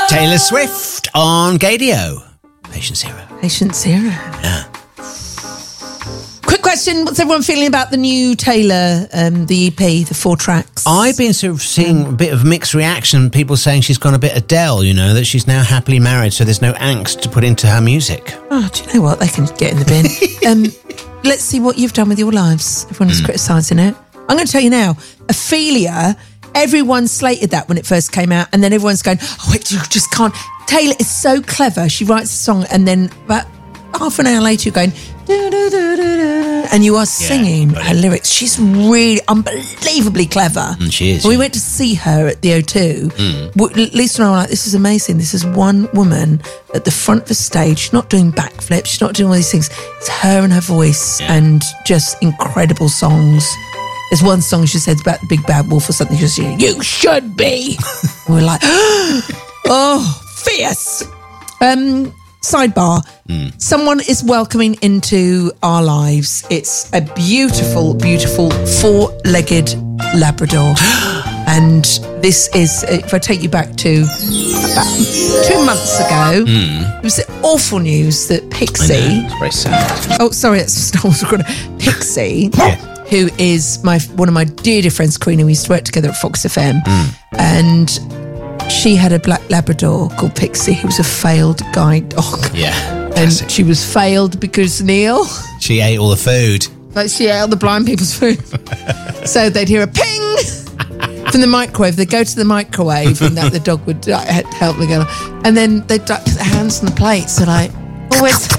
Taylor Swift on Gadio. Patient Zero. Patient Zero. Yeah. Quick question, what's everyone feeling about the new Taylor, the EP, the 4 tracks? I've been sort of seeing a bit of mixed reaction, people saying she's gone a bit Adele, that she's now happily married, so there's no angst to put into her music. Oh, do you know what? They can get in the bin. Let's see what you've done with your lives. Everyone is criticising it. I'm going to tell you now, Ophelia, everyone slated that when it first came out, and then everyone's going, oh, you just can't. Taylor is so clever. She writes a song, and then about half an hour later you're going, and you are singing her lyrics. She's really unbelievably clever. She is. We went to see her at the O2. Lisa and I were like, this is amazing. This is one woman at the front of the stage. She's not doing backflips. She's not doing all these things. It's her and her voice and just incredible songs. There's one song she said about the big bad wolf or something. She said, you should be. And we're like, oh, fierce. Sidebar. Someone is welcoming into our lives. It's a beautiful, beautiful 4-legged Labrador. And this is, if I take you back to about 2 months ago, it was awful news that Pixie... I know, it's very sad. Oh, sorry, that's what I was recording. Pixie, who is one of my dear friends, Karina. We used to work together at Fox FM. And she had a black Labrador called Pixie, who was a failed guide dog. Yeah. And she was failed because, Neil... She ate all the food. Like, she ate all the blind people's food. So they'd hear a ping from the microwave. They'd go to the microwave and that the dog would help them go. And then they'd put their hands on the plates. They're like, oh, where's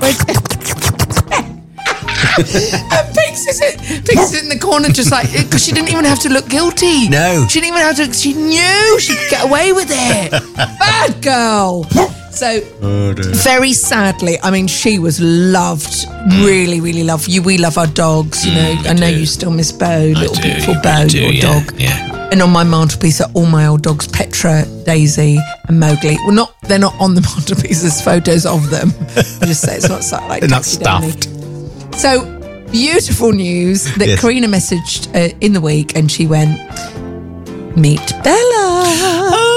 and Pixie's in the corner just like, because she didn't even have to look guilty. No. She didn't even have to, she knew she could get away with it. Bad girl. So, very sadly, I mean, she was loved, really, really loved. We love our dogs, I know you still miss Bo, beautiful Bo, your dog. Yeah. And on my mantelpiece are all my old dogs, Petra, Daisy and Mowgli. Well, they're not on the mantelpiece, there's photos of them. I just say it's not like they're not taxidermy. stuffed. So, beautiful news that Karina messaged in the week and she went, meet Bella. Oh!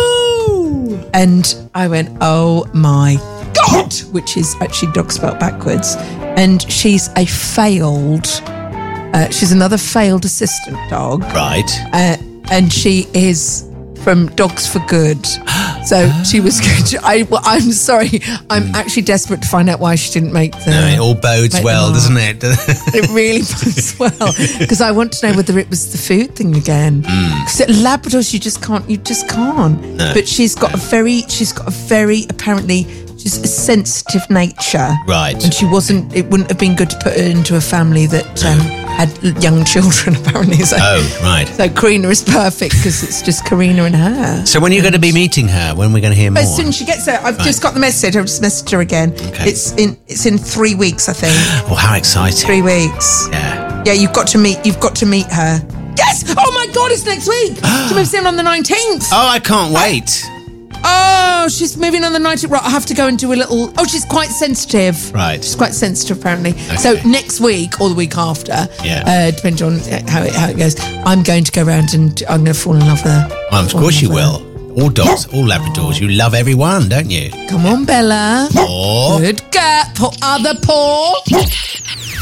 And I went, oh my God, which is actually dog spelled backwards. And she's a failed, she's another failed assistant dog. Right. And she is from Dogs for Good. So she was good. I'm sorry. I'm actually desperate to find out why she didn't make the... No, it all bodes well, doesn't it? It really bodes well. Because I want to know whether it was the food thing again. Because at Labradors, you just can't. No. But she's got a very, apparently, she's a sensitive nature. Right. And it wouldn't have been good to put her into a family that had young children, apparently. So, oh, right. So Karina is perfect because it's just Karina and her. So when are you going to be meeting her? When are we going to hear more? As soon as she gets there. I've just got the message. I've just messaged her again. Okay. It's in 3 weeks, I think. Oh, how exciting. 3 weeks. Yeah. Yeah, you've got to meet her. Yes! Oh my God, it's next week! She moves in on the 19th. Oh, I can't wait. Oh, she's moving on the 19th. Right, I have to go and do a little... Oh, she's quite sensitive. Right. She's quite sensitive, apparently. Okay. So next week or the week after, depending on how it goes, I'm going to go around and I'm going to fall in love with her. Well, of course you will. All dogs, all Labradors. You love everyone, don't you? Come on, Bella. Paw. Good girl. Other paw.